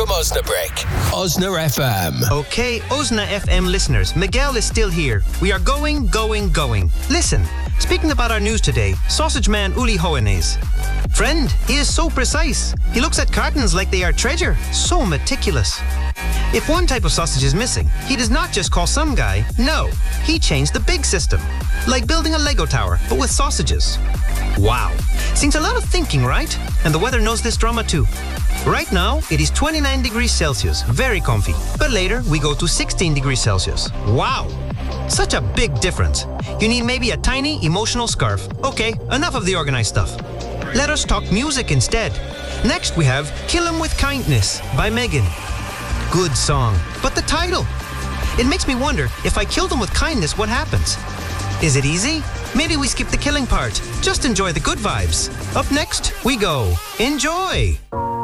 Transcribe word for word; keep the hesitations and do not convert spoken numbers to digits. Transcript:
from Osnabrück. Osna F M. Okay, Osna F M listeners, Miguel is still here. We are going, going, going. Listen, speaking about our news today, sausage man Uli Hoeneß. Friend, he is so precise. He looks at cartons like they are treasure. So meticulous. If one type of sausage is missing, he does not just call some guy. No, he changed the big system. Like building a Lego tower, but with sausages. Wow. Seems a lot of thinking, right? And the weather knows this drama too. Right now, it is twenty-nine degrees Celsius. Very comfy. But later, we go to sixteen degrees Celsius. Wow. Such a big difference. You need maybe a tiny emotional scarf. Okay, enough of the organized stuff. Let us talk music instead. Next we have Kill 'Em With Kindness by Megan. Good song. But the title? It makes me wonder, if I kill them with kindness, what happens? Is it easy? Maybe we skip the killing part. Just enjoy the good vibes. Up next, we go. Enjoy!